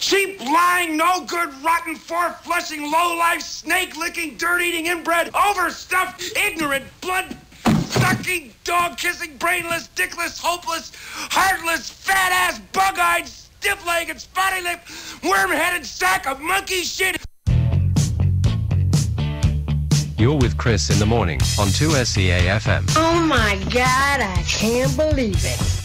cheap, lying, no good, rotten, four-flushing, low-life, snake-licking, dirt-eating, inbred, overstuffed, ignorant, blood-sucking, dog-kissing, brainless, dickless, hopeless, heartless, fat-ass, bug-eyed, stiff-legged, spotty-lipped, worm-headed sack of monkey shit. You're with Chris in the morning on 2SEA FM. Oh my God, I can't believe it.